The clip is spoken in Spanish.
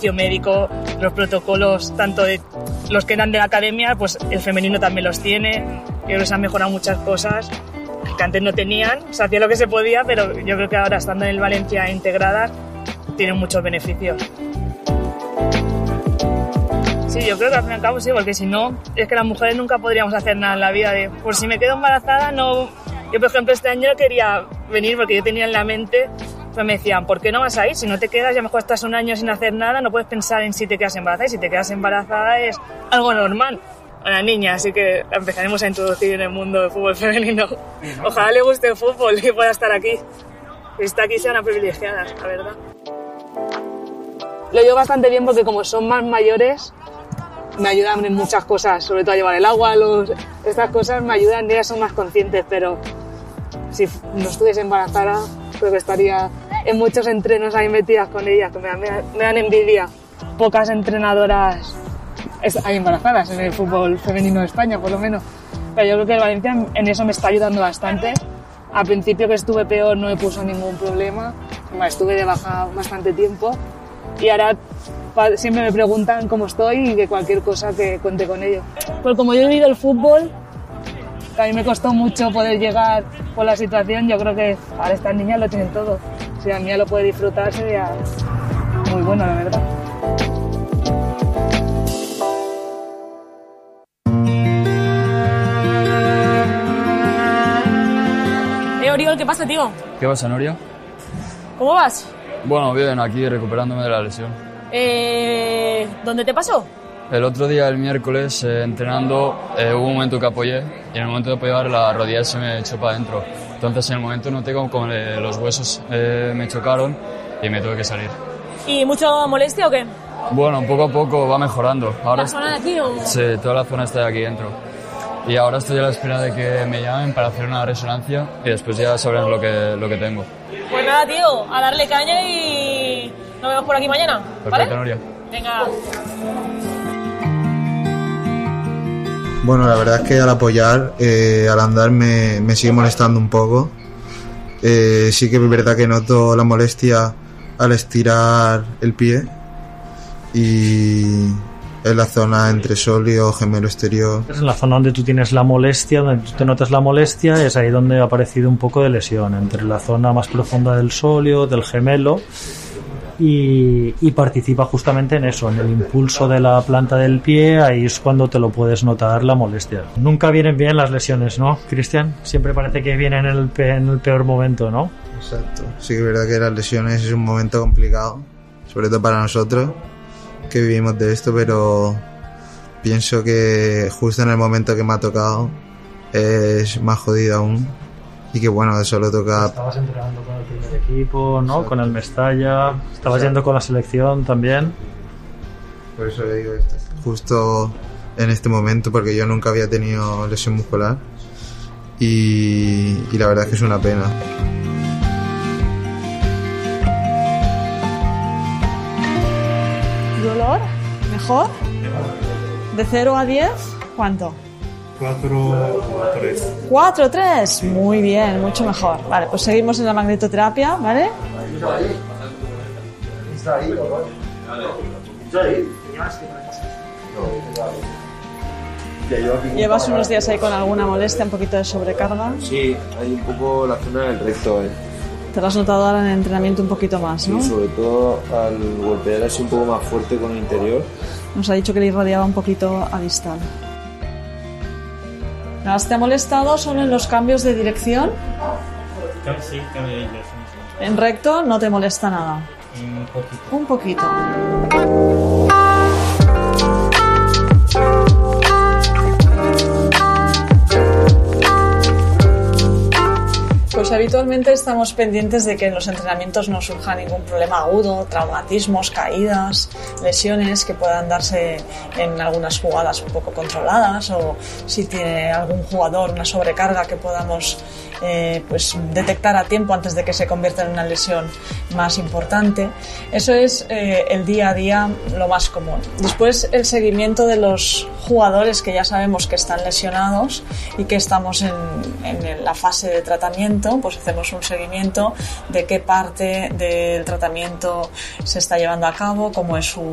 servicio médico, los protocolos, tanto de los que eran de la academia, pues el femenino también los tiene. Yo creo que se han mejorado muchas cosas que antes no tenían, se hacía lo que se podía, pero yo creo que ahora, estando en el Valencia integradas, tienen muchos beneficios. Sí, yo creo que al fin y al cabo sí, porque si no, es que las mujeres nunca podríamos hacer nada en la vida. Por si me quedo embarazada, no. Yo, por ejemplo, este año no quería venir porque yo tenía en la mente, pues me decían, ¿por qué no vas a ir? Si no te quedas, ya mejor estás un año sin hacer nada, no puedes pensar en si te quedas embarazada, y si te quedas embarazada es algo normal a la niña, así que la empezaremos a introducir en el mundo del fútbol femenino. Ojalá le guste el fútbol y pueda estar aquí. Si está aquí, sean privilegiadas, la verdad. Lo llevo bastante bien porque como son más mayores, me ayudan en muchas cosas, sobre todo a llevar el agua, estas cosas me ayudan, ellas son más conscientes, pero si no estuviese embarazada, creo que estaría en muchos entrenos ahí metidas con ellas, que me dan envidia. Pocas entrenadoras hay embarazadas en el fútbol femenino de España, por lo menos. Pero yo creo que el Valencia en eso me está ayudando bastante. Al principio, que estuve peor, no me puso ningún problema. Estuve de baja bastante tiempo. Y ahora siempre me preguntan cómo estoy y que cualquier cosa que cuente con ello. Pues como yo he vivido el fútbol, que a mí me costó mucho poder llegar por la situación, yo creo que ahora estas niñas lo tienen todo. Si la mía lo puede disfrutar, sería muy bueno, la verdad. Oriol, ¿qué pasa, tío? ¿Qué pasa, Noria? ¿Cómo vas? Bueno, bien, aquí recuperándome de la lesión. ¿Dónde te pasó? El otro día, el miércoles, entrenando, hubo un momento que apoyé y en el momento de apoyar la rodilla se me echó para adentro. Entonces, en el momento noté como los huesos me chocaron y me tuve que salir. ¿Y mucha molestia o qué? Bueno, poco a poco va mejorando. Ahora ¿La zona de aquí o...? Sí, toda la zona está de aquí dentro. Y ahora estoy a la espera de que me llamen para hacer una resonancia y después ya sabremos lo que tengo. Pues nada, tío, a darle caña y nos vemos por aquí mañana. Perfecto, ¿vale? Noria. Venga. Bueno, la verdad es que al apoyar, al andar me sigue molestando un poco. Sí que es verdad que noto la molestia al estirar el pie y en la zona entre sóleo, gemelo exterior. En la zona donde tú tienes la molestia, donde tú te notas la molestia, es ahí donde ha aparecido un poco de lesión, entre la zona más profunda del sóleo, del gemelo, y participa justamente en eso, en el impulso de la planta del pie. Ahí es cuando te lo puedes notar la molestia. Nunca vienen bien las lesiones, ¿no, Cristian? Siempre parece que vienen en el peor momento, ¿no? Exacto. Sí que es verdad que las lesiones es un momento complicado, sobre todo para nosotros que vivimos de esto, pero pienso que justo en el momento que me ha tocado es más jodido aún y que bueno, eso lo toca. Estabas entrenando con el primer equipo, ¿no? Exacto. Con el Mestalla, estabas yendo con la selección también. Por eso le digo esto, justo en este momento, porque yo nunca había tenido lesión muscular y la verdad es que es una pena. ¿Dolor? ¿Mejor? ¿De 0 a 10? ¿Cuánto? 4-3. 4-3, muy bien, mucho mejor. Vale, pues seguimos en la magnetoterapia, ¿vale? ¿Llevas unos días ahí con alguna molestia, un poquito de sobrecarga? Sí, hay un poco la zona del recto. Te lo has notado ahora en el entrenamiento un poquito más, ¿no? Sí, sobre todo al golpear así un poco más fuerte con el interior. Nos ha dicho que le irradiaba un poquito a distal. ¿Te ha molestado solo en los cambios de dirección? Sí, cambio de dirección. ¿En recto no te molesta nada? Un poquito. Un poquito. Pues habitualmente estamos pendientes de que en los entrenamientos no surja ningún problema agudo, traumatismos, caídas, lesiones que puedan darse en algunas jugadas un poco controladas, o si tiene algún jugador una sobrecarga que podamos pues detectar a tiempo antes de que se convierta en una lesión más importante. Eso es el día a día lo más común. Después, el seguimiento de los jugadores que ya sabemos que están lesionados y que estamos en la fase de tratamiento, pues hacemos un seguimiento de qué parte del tratamiento se está llevando a cabo, cómo es su